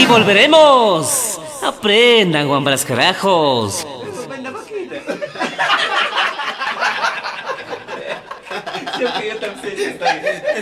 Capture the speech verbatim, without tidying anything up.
Y volveremos. Aprendan, guambras carajos. Yo que yo también estoy.